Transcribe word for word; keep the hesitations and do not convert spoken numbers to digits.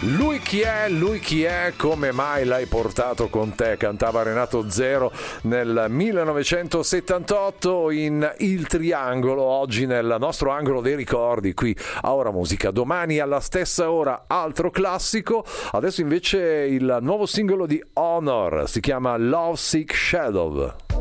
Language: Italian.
Lui chi è? Lui chi è? Come mai l'hai portato con te? Cantava Renato Zero nel millenovecentosettantotto in Il Triangolo, oggi nel nostro angolo dei ricordi qui a Ora Musica. Domani alla stessa ora altro classico, adesso invece il nuovo singolo di Honor, si chiama Love Sick Shadow.